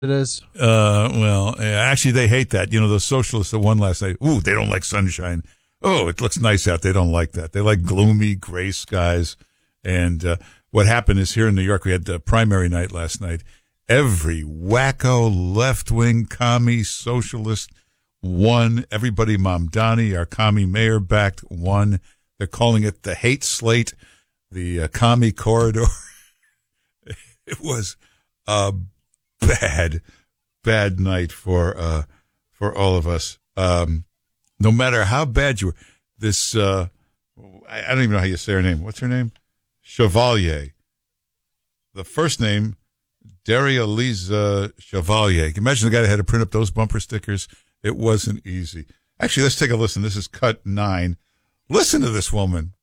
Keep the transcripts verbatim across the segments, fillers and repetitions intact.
It is. Uh, well, actually, they hate that. You know, those socialists that won last night. Ooh, they don't like sunshine. Oh, it looks nice out. They don't like that. They like gloomy gray skies. And uh, what happened is here in New York, we had the primary night last night. Every wacko left-wing commie socialist won. Everybody, Mamdani, our commie mayor, backed won. They're calling it the hate slate, the uh, commie corridor. It was a bad, bad night for uh, for all of us. Um, no matter how bad you were, this uh, I, I don't even know how you say her name. What's her name? Chevalier. The first name, Daria Lisa Chevalier. Can you imagine the guy that had to print up those bumper stickers? It wasn't easy. Actually, let's take a listen. This is cut nine. Listen to this woman.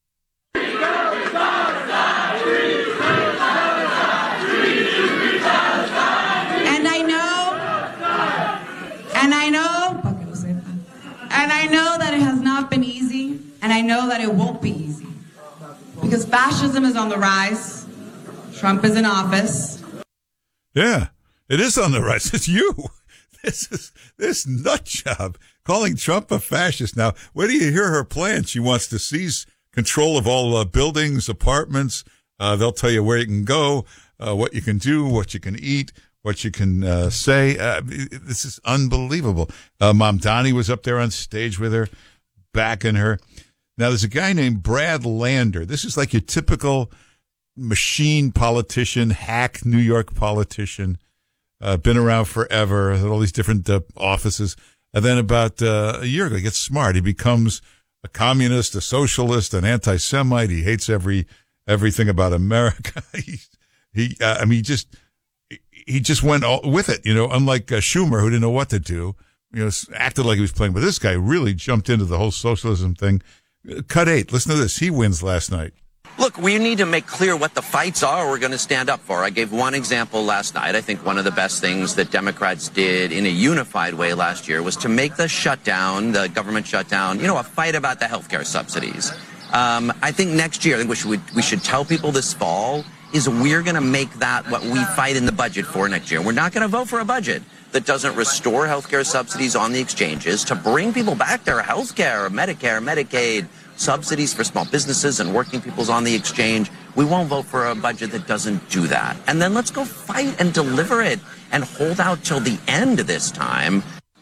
And I know that it has not been easy, and I know that it won't be easy. Because fascism is on the rise. Trump is in office. Yeah, it is on the rise. It's you. This is this nut job calling Trump a fascist. Now, where do you hear her plan? She wants to seize control of all uh, buildings, apartments. Uh, they'll tell you where you can go, uh, what you can do, what you can eat, what you can uh, say. Uh, this is unbelievable. Uh, Mamdani was up there on stage with her, backing her. Now, there's a guy named Brad Lander. This is like your typical machine politician, hack New York politician. Uh, been around forever, had all these different uh, offices. And then about uh, a year ago, he gets smart. He becomes a communist, a socialist, an anti-Semite. He hates every everything about America. he, he uh, I mean, he just... He just went all with it, you know, unlike uh, Schumer, who didn't know what to do, you know, acted like he was playing. But this guy really jumped into the whole socialism thing. Uh, cut eight. Listen to this. He wins last night. Look, we need to make clear what the fights are we're going to stand up for. I gave one example last night. I think one of the best things that Democrats did in a unified way last year was to make the shutdown, the government shutdown, you know, a fight about the healthcare subsidies. Um, I think next year, I think we should, we should tell people this fall is we're going to make that what we fight in the budget for next year. We're not going to vote for a budget that doesn't restore healthcare subsidies on the exchanges to bring people back their healthcare, Medicare, Medicaid, subsidies for small businesses and working people's on the exchange. We won't vote for a budget that doesn't do that. And then let's go fight and deliver it and hold out till the end this time.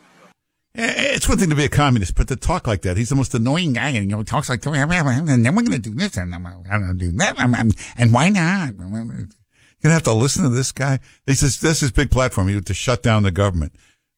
It's one thing to be a communist, but to talk like that, he's the most annoying guy, and, you know, talks like, and then we're going to do this, and I'm going to do that, and why not? You're going to have to listen to this guy. He says, this is his big platform, he to shut down the government.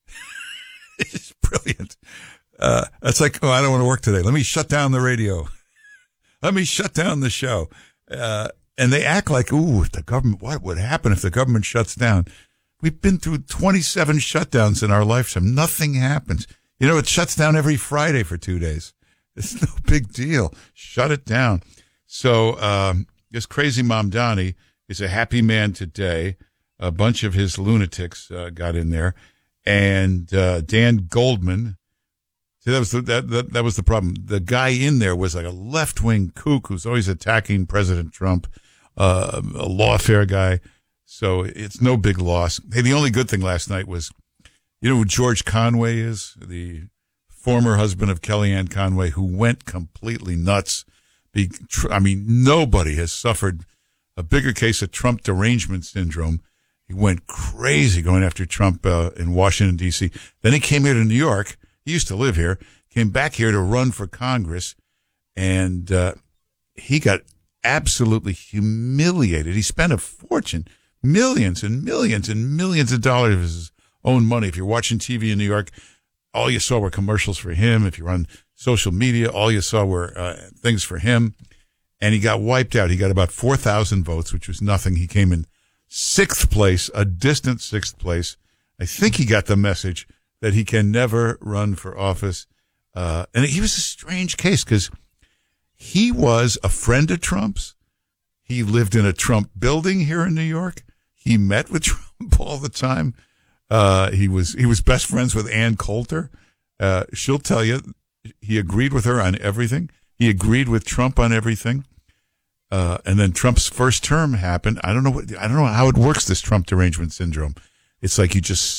It's brilliant. Uh, it's like, oh, I don't want to work today. Let me shut down the radio. Let me shut down the show. Uh, and they act like, ooh, if the government, what would happen if the government shuts down? We've been through twenty-seven shutdowns in our lifetime. Nothing happens. You know, it shuts down every Friday for two days. It's no big deal. Shut it down. So um, this crazy Mamdani is a happy man today. A bunch of his lunatics uh, got in there. And uh, Dan Goldman, see, that was the, that, that, that was the problem. The guy in there was like a left-wing kook who's always attacking President Trump, uh, a lawfare guy. So it's no big loss. Hey, the only good thing last night was, you know who George Conway is? The former husband of Kellyanne Conway, who went completely nuts. I mean, nobody has suffered a bigger case of Trump derangement syndrome. He went crazy going after Trump uh, in Washington, D C Then he came here to New York. He used to live here. Came back here to run for Congress. And uh, he got absolutely humiliated. He spent a fortune. Millions and millions and millions of dollars of his own money. If you're watching T V in New York, all you saw were commercials for him. If you're on social media, all you saw were uh, things for him. And he got wiped out. He got about four thousand votes, which was nothing. He came in sixth place, a distant sixth place. I think he got the message that he can never run for office. Uh, and he was a strange case because he was a friend of Trump's. He lived in a Trump building here in New York. He met with Trump all the time. Uh, he was, he was best friends with Ann Coulter. Uh, she'll tell you he agreed with her on everything. He agreed with Trump on everything. Uh, and then Trump's first term happened. I don't know what, I don't know how it works, this Trump derangement syndrome. It's like you just